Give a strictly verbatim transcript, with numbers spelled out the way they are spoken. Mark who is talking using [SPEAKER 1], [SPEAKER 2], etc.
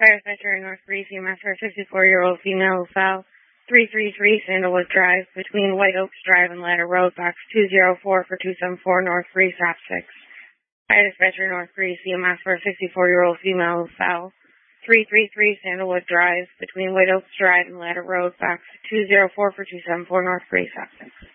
[SPEAKER 1] Fire dispatcher in North Greece, E M S for a fifty-four-year-old female who fell three three three Sandalwood Drive between White Oaks Drive and Ladder Road, box two zero four for two seven four North Greece, op six. Fire dispatcher in North Greece, E M S for a fifty-four-year-old female who fell three three three Sandalwood Drive between White Oaks Drive and Ladder Road, box two zero four for two seven four North Greece, op six.